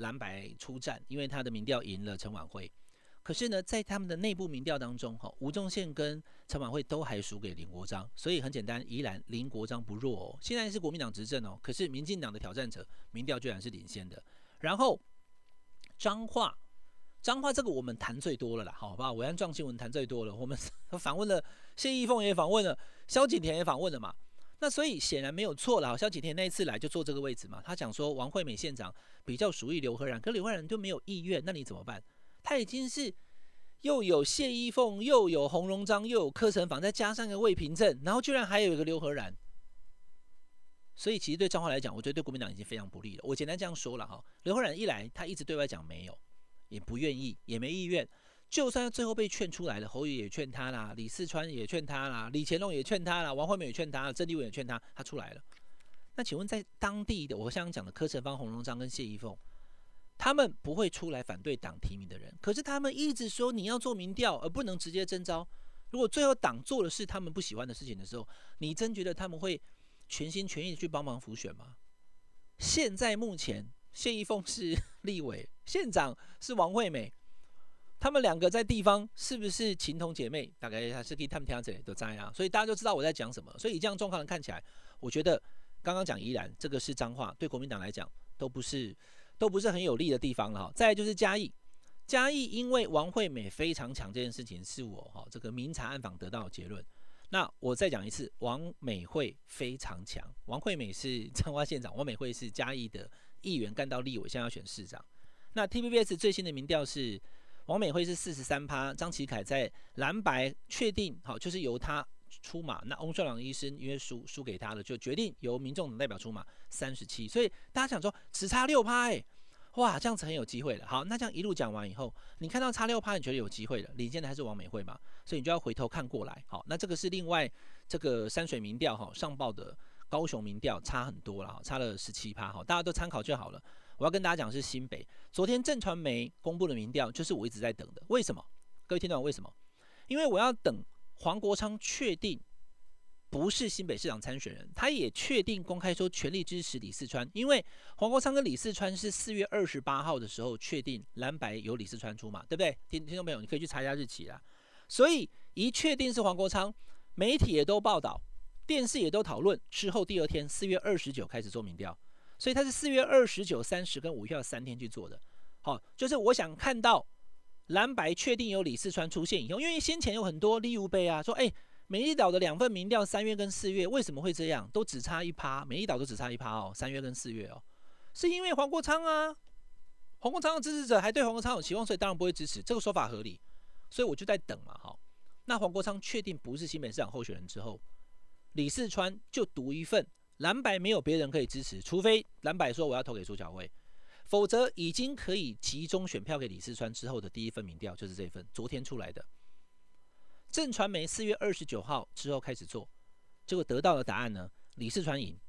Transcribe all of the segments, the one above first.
蓝白出战，因为他的民调赢了陈琬惠。可是呢，在他们的内部民调当中，吴宗宪跟陈琬惠都还输给林国章，所以很简单，宜兰林国章不弱哦。现在是国民党执政哦，可是民进党的挑战者民调居然是领先的。然后彰化这个我们谈最多了啦，好吧？暐瀚撞新闻谈最多了，我们访问了谢逸凤也访问了，萧景田也访问了嘛。那所以显然没有错了，萧景田那一次来就坐这个位置嘛，他讲说王惠美县长比较属意刘和然，可刘和然就没有意愿，那你怎么办？他已经是又有谢逸凤，又有洪荣章，又有柯成坊，再加上一个魏平正，然后居然还有一个刘和然，所以其实对彰化来讲，我觉得对国民党已经非常不利了。我简单这样说了哈，刘和然一来，他一直对外讲没有，也不愿意，也没意愿。就算最后被劝出来了，侯友也劝他啦，李四川也劝他啦，李乾隆也劝他啦，王惠美也劝他，郑丽文也劝他，他出来了。那请问在当地的我刚刚讲的柯成芳、洪荣章跟谢逸凤，他们不会出来反对党提名的人，可是他们一直说你要做民调，而不能直接征召。如果最后党做的是他们不喜欢的事情的时候，你真觉得他们会全心全意去帮忙辅选吗？现在目前谢逸凤是立委，县长是王惠美，他们两个在地方是不是情同姐妹？大概还是可以他们听这里都在啊，所以大家就知道我在讲什么。所以以这样状况看起来，我觉得刚刚讲宜兰这个是彰化，对国民党来讲都不是很有利的地方了哈。再来就是嘉义，嘉义因为王惠美非常强这件事情是我这个明察暗访得到的结论。那我再讲一次，王美惠非常强，王惠美是彰化县长，王美惠是嘉义的议员干到立委，现在要选市长。那 TVBS 最新的民调是王美惠是43%，张启凯在蓝白确定好就是由他出马，那翁顺朗医生因为输给他了，就决定由民众党代表出马37%，所以大家想说只差6%哇，这样子很有机会了。好，那这样一路讲完以后，你看到差6%，你觉得有机会了，领先的还是王美惠嘛？所以你就要回头看过来。好，那这个是另外这个山水民调上报的高雄民调差很多了，差了17%，大家都参考就好了。我要跟大家讲的是新北，昨天震传媒公布的民调，就是我一直在等的。为什么？各位听懂为什么？因为我要等黄国昌确定不是新北市长参选人，他也确定公开说全力支持李四川，因为黄国昌跟李四川是4月28号的时候确定蓝白由李四川出马，对不对？听众朋友，你可以去查一下日期啦。所以一确定是黄国昌，媒体也都报道，电视也都讨论，之后第二天4月29开始做民调，所以他是4月29、30跟5月3天去做的。好，就是我想看到蓝白确定由李四川出现以后，因为先前有很多立务杯啊，说美丽岛的2份民调3月跟4月为什么会这样？都只差1%，美丽岛都只差1%哦，3月跟4月哦，是因为黄国昌啊，黄国昌的支持者还对黄国昌有期望，所以当然不会支持，这个说法合理。所以我就在等嘛，好，那黄国昌确定不是新北市长候选人之后，李四川就独一份，蓝白没有别人可以支持，除非蓝白说我要投给苏巧慧，否则已经可以集中选票给李四川之后的第一份民调就是这份，昨天出来的。震传媒4月29号之后开始做，结果得到的答案呢，李四川赢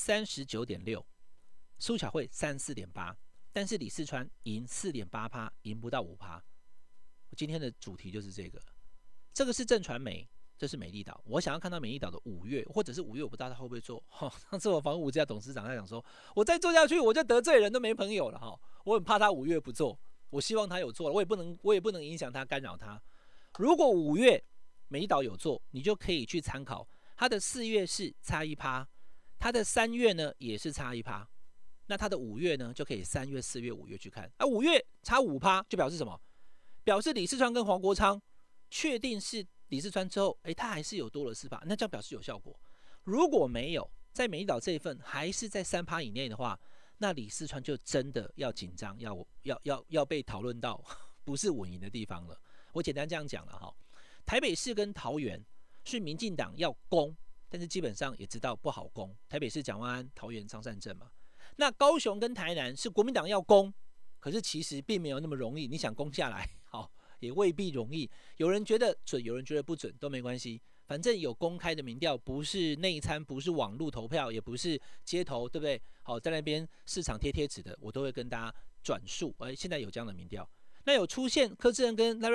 39.6%， 苏巧慧 34.8%， 但是李四川赢 4.8%， 赢不到 5%。我今天的主题就是这个，这个是震传媒，这是美丽岛。我想要看到美丽岛的5月，或者是5月，我不知道他会不会做。上次我访问吴家董事长，他讲说，我再做下去我就得罪人，都没朋友了。我很怕他5月不做，我希望他有做了，我也不能影响他，干扰他。如果5月美丽岛有做，你就可以去参考他的4月是差1%，他的3月呢也是差1%，那他的5月呢就可以3月、4月、5月去看。5月差5%就表示什么？表示李四川跟黄国昌确定是李四川之后，他还是有多了4%，那这样表示有效果。如果没有，在美丽岛这一份还是在3%以内的话，那李四川就真的要紧张，要被讨论到不是稳赢的地方了。我简单这样讲了哈。台北市跟桃园是民进党要攻，但是基本上也知道不好攻。台北市蒋万安，桃园张善政嘛。那高雄跟台南是国民党要攻，可是其实并没有那么容易。你想攻下来，好也未必容易。有人觉得准，有人觉得不准，都没关系。反正有公开的民调，不是内参，不是网络投票，也不是街头，对不对？好，在那边市场贴贴纸的，我都会跟大家转述。现在有这样的民调，那有出现柯志恩跟赖